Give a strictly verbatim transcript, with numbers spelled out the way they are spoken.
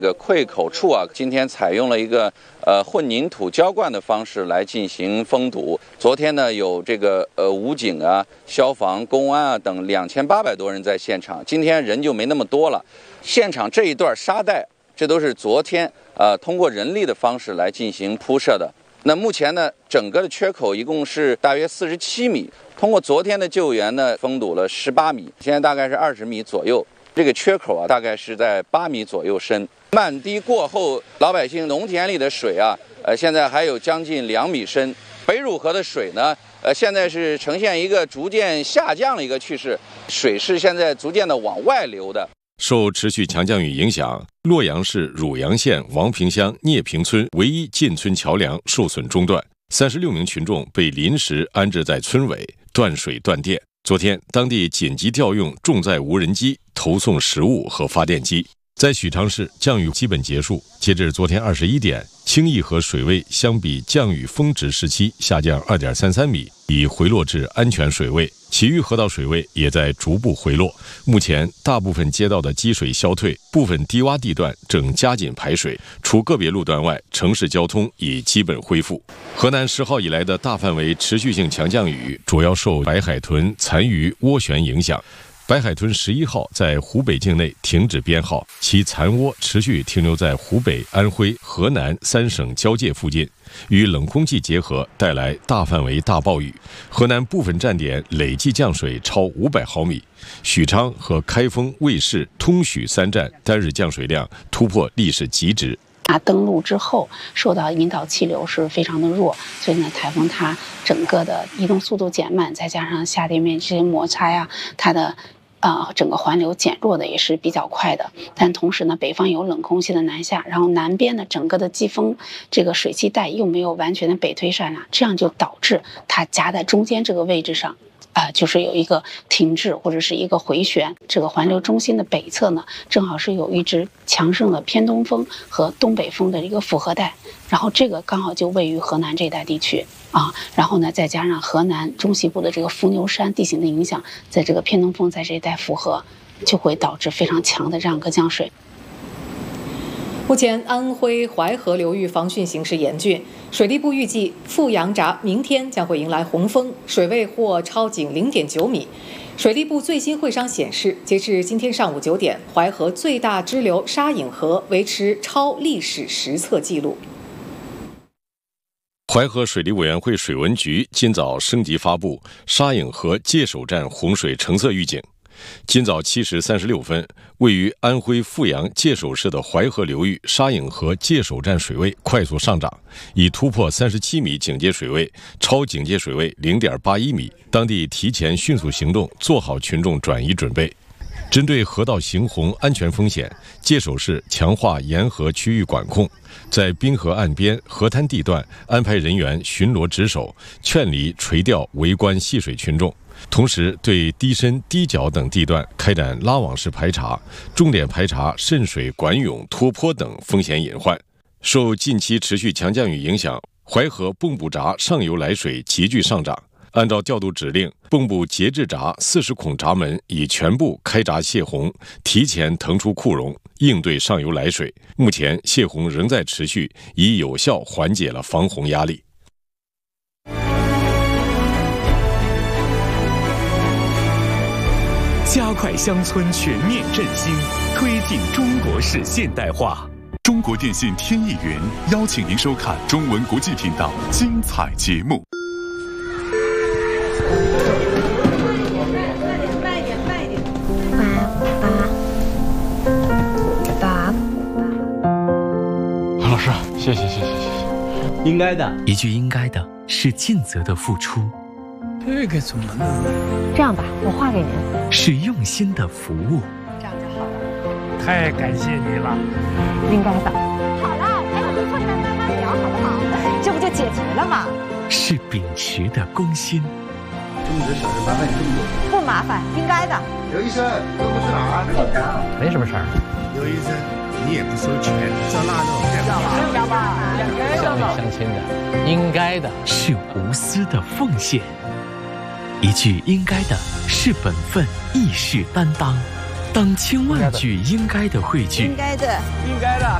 这个溃口处啊，今天采用了一个呃混凝土浇灌的方式来进行封堵。昨天呢，有这个呃武警啊、消防、公安啊等两千八百多人在现场，今天人就没那么多了。现场这一段沙袋，这都是昨天呃通过人力的方式来进行铺设的。那目前呢，整个的缺口一共是大约四十七米，通过昨天的救援呢，封堵了十八米，现在大概是二十米左右。这个缺口啊，大概是在八米左右深。漫堤过后，老百姓农田里的水啊，呃，现在还有将近两米深。北汝河的水呢，呃，现在是呈现一个逐渐下降的一个趋势，水是现在逐渐的往外流的。 受持续强降雨影响，洛阳市汝阳县王坪乡聂坪村唯一进村桥梁受损中断，三十六名群众被临时安置在村尾，断水断电。昨天，当地紧急调用重载无人机投送食物和发电机。在许昌市，降雨基本结束。截至昨天二十一点，清义河水位相比降雨峰值时期下降二点三三米，已回落至安全水位。祁玉河道水位也在逐步回落。目前，大部分街道的积水消退，部分低洼地段正加紧排水。除个别路段外，城市交通已基本恢复。河南十号以来的大范围持续性强降雨，主要受白海豚、残余、涡旋影响。白海豚十一号在湖北境内停止编号，其残涡持续停留在湖北、安徽、河南三省交界附近，与冷空气结合带来大范围大暴雨。河南部分站点累计降水超五百毫米，许昌和开封、卫视、通许三站单日降水量突破历史极值。 它登陆之后受到引导气流是非常的弱，所以呢，台风它整个的移动速度减慢，再加上下地面这些摩擦呀，它的啊、呃，整个环流减弱的也是比较快的，但同时呢，北方有冷空气的南下，然后南边的整个的季风这个水汽带又没有完全的北推上来，这样就导致它夹在中间这个位置上，啊、呃，就是有一个停滞或者是一个回旋。这个环流中心的北侧呢，正好是有一支强盛的偏东风和东北风的一个复合带，然后这个刚好就位于河南这一带地区。啊，然后呢，再加上河南中西部的这个伏牛山地形的影响，在这个偏东风在这一带复合，就会导致非常强的这样一个降水。 目前，安徽淮河流域防汛形势严峻，水利部预计富阳闸明天将会迎来洪峰，水位或超警零点九米。水利部最新会商显示，截至今天上午九点，淮河最大支流沙隐河维持超历史实测记录。 淮河水利委员会水文局今早升级发布沙隐河界首站洪水橙色预警。今早七时三十六分，位于安徽阜阳界首市的淮河流域沙隐河界首站水位快速上涨，已突破三十七米警戒水位，超警戒水位零点八一米。当地提前迅速行动，做好群众转移准备。针对河道行洪安全风险，界首市强化沿河区域管控，在滨河岸边、河滩地段安排人员巡逻值守，劝离垂钓围观戏水群众。同时，对低深、低角等地段开展拉网式排查，重点排查渗水、管涌、脱坡等风险隐患。受近期持续强降雨影响，淮河蚌埠闸上游来水急剧上涨。按照调度指令，蚌埠节制闸四十孔闸门已全部开闸泄洪，提前腾出库容，应对上游来水。目前泄洪仍在持续，已有效缓解了防洪压力。 加快乡村全面振兴，推进中国式现代化。中国电信天翼云邀请您收看中文国际频道精彩节目。 老师，谢谢谢谢谢谢。 应该的， 一句应该的是尽责的付出。 这个怎么弄？ 这样吧，我画给您。 是用心的服务。 这样就好了。 太感谢你了。 应该的。好了，还有个困难慢慢聊，好不好？这不就解决了吗？ 是秉持的公心。 这么多小事麻烦你这么多。 不麻烦，应该的。 刘医生，都不是哪儿？ 没什么事儿。 刘医生，你也不收钱，这那的， 这样吧，乡里乡亲的，应该的。 是无私的奉献。一句应该的是本分，义士担当。 当千万句应该的汇聚， 应该的， 应该的。